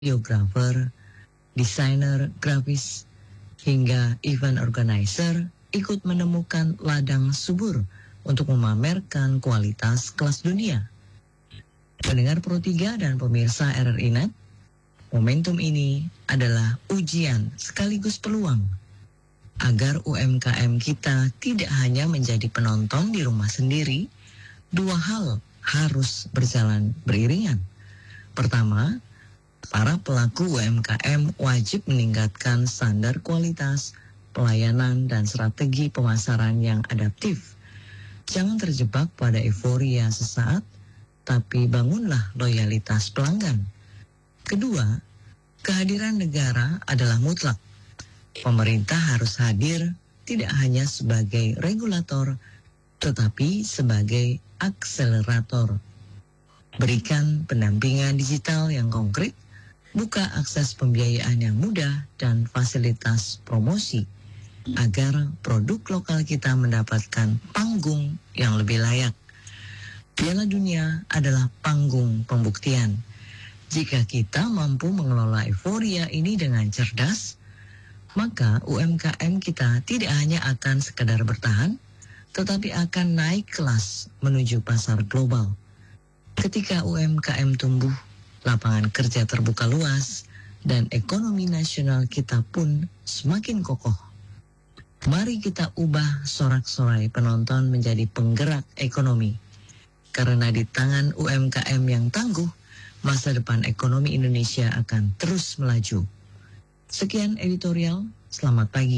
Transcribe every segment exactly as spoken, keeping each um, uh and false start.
videographer, desainer grafis, hingga event organizer ikut menemukan ladang subur untuk memamerkan kualitas kelas dunia. Pendengar Pro tiga dan pemirsa R R I Net, momentum ini adalah ujian sekaligus peluang agar U M K M kita tidak hanya menjadi penonton di rumah sendiri. Dua hal harus berjalan beriringan. Pertama, para pelaku U M K M wajib meningkatkan standar kualitas, pelayanan, dan strategi pemasaran yang adaptif. Jangan terjebak pada euforia sesaat, tapi bangunlah loyalitas pelanggan. Kedua, kehadiran negara adalah mutlak. Pemerintah harus hadir tidak hanya sebagai regulator, tetapi sebagai akselerator. Berikan pendampingan digital yang konkret, buka akses pembiayaan yang mudah dan fasilitas promosi, agar produk lokal kita mendapatkan panggung yang lebih layak. Piala Dunia adalah panggung pembuktian. Jika kita mampu mengelola euforia ini dengan cerdas, maka U M K M kita tidak hanya akan sekadar bertahan, tetapi akan naik kelas menuju pasar global. Ketika U M K M tumbuh, lapangan kerja terbuka luas, dan ekonomi nasional kita pun semakin kokoh. Mari kita ubah sorak-sorai penonton menjadi penggerak ekonomi. Karena di tangan U M K M yang tangguh, masa depan ekonomi Indonesia akan terus melaju. Sekian editorial, selamat pagi.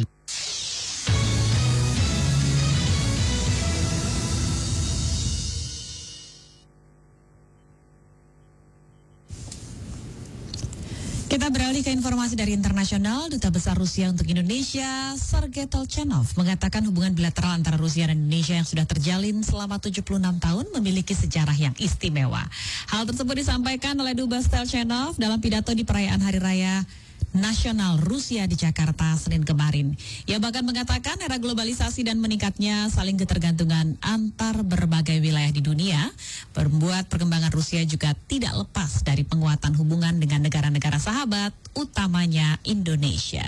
Kita beralih ke informasi dari internasional. Duta Besar Rusia untuk Indonesia, Sergei Tolchanov, mengatakan hubungan bilateral antara Rusia dan Indonesia yang sudah terjalin selama tujuh puluh enam tahun memiliki sejarah yang istimewa. Hal tersebut disampaikan oleh Dubes Tolchanov dalam pidato di perayaan Hari Raya Nasional Rusia di Jakarta Senin kemarin. Ia bahkan mengatakan era globalisasi dan meningkatnya saling ketergantungan antar berbagai wilayah di dunia membuat perkembangan Rusia juga tidak lepas dari penguatan hubungan dengan negara-negara sahabat, utamanya Indonesia.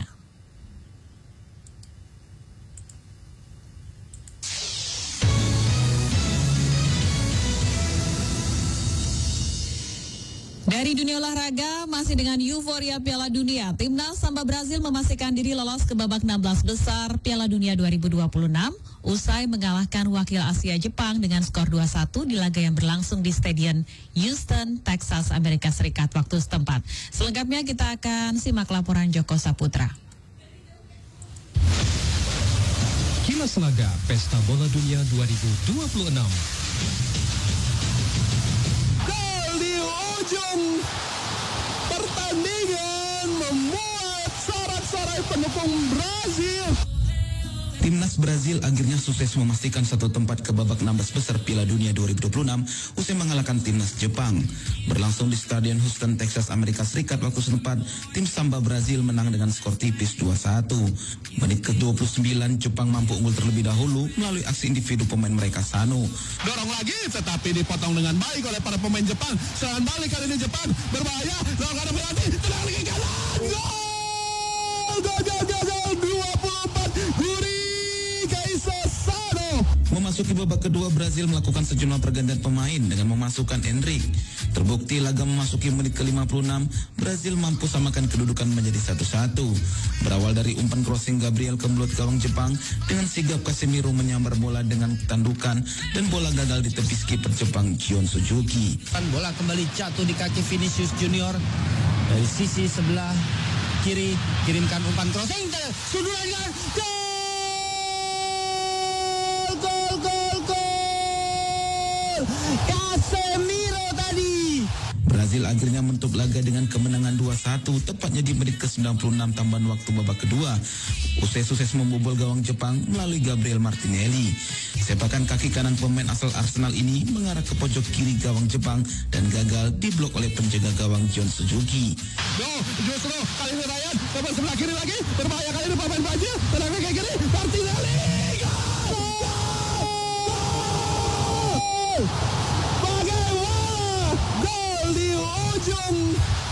Dari dunia olahraga, masih dengan euforia Piala Dunia, Timnas Samba Brazil memastikan diri lolos ke babak enam belas besar Piala Dunia dua ribu dua puluh enam usai mengalahkan wakil Asia Jepang dengan skor dua satu di laga yang berlangsung di Stadion Houston, Texas, Amerika Serikat waktu setempat. Selengkapnya kita akan simak laporan Joko Saputra. Kilas Laga Pesta Bola Dunia dua ribu dua puluh enam. Ujung pertandingan membuat sorak-sorai pendukung Brazil. Timnas Brazil akhirnya sukses memastikan satu tempat ke babak enam belas besar Piala Dunia dua ribu dua puluh enam usai mengalahkan Timnas Jepang. Berlangsung di Stadion Houston, Texas, Amerika Serikat waktu setempat, tim Samba Brazil menang dengan skor tipis dua satu. Menit ke dua puluh sembilan, Jepang mampu unggul terlebih dahulu melalui aksi individu pemain mereka Sano. Dorong lagi, tetapi dipotong dengan baik oleh para pemain Jepang. Serangan balik kali ini Jepang berbahaya, lawan ada penalti, tenang lagi kanan, gol! Gol, gol, gol, gol, dua puluh empat, Guri Kaisa Sano. Memasuki babak kedua, Brazil melakukan sejumlah pergantian pemain dengan memasukkan Endrick. Terbukti laga memasuki menit ke lima puluh enam, Brazil mampu samakan kedudukan menjadi satu satu. Berawal dari umpan crossing Gabriel ke mulut gawang Jepang, dengan sigap Casemiro menyambar bola dengan tandukan dan bola gagal di tepi kiper Jepang Gion Suzuki. Bola kembali jatuh di kaki Vinicius Junior dari sisi sebelah kiri, kirimkan umpan crossing, sundulannya, gol! Gol, gol, gol! Casemiro tadi. Brazil akhirnya menutup laga dengan kemenangan dua satu, tepatnya di menit ke sembilan puluh enam tambahan waktu babak kedua. Usai sukses membobol gawang Jepang melalui Gabriel Martinelli. Sepakan kaki kanan pemain asal Arsenal ini mengarah ke pojok kiri gawang Jepang dan gagal diblok oleh penjaga gawang Gion Suzuki. No, justru kali ini Ryan, coba sebelah kiri lagi, berbahaya kali ini pemain Brazil, tenangnya kayak gini, Martinelli, gol! Gol! Bagaimana gol di ujung